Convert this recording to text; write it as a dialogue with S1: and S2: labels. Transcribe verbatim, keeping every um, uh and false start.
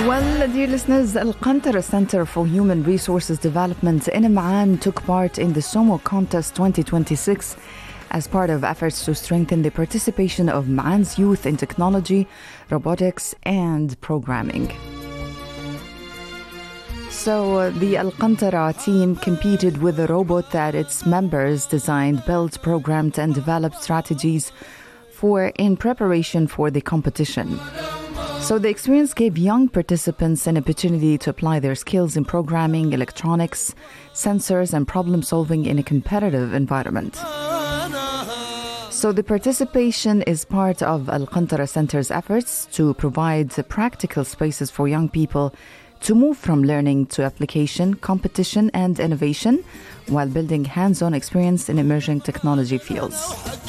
S1: Well, dear listeners, Al Qantara Center for Human Resources Development in Amman took part in the SOMO Contest twenty twenty-six as part of efforts to strengthen the participation of Amman's youth in technology, robotics, and programming. So uh, the Al Qantara team competed with a robot that its members designed, built, programmed, and developed strategies for in preparation for the competition. So the experience gave young participants an opportunity to apply their skills in programming, electronics, sensors, and problem solving in a competitive environment. So the participation is part of Al Qantara Center's efforts to provide practical spaces for young people to move from learning to application, competition, and innovation while building hands-on experience in emerging technology fields.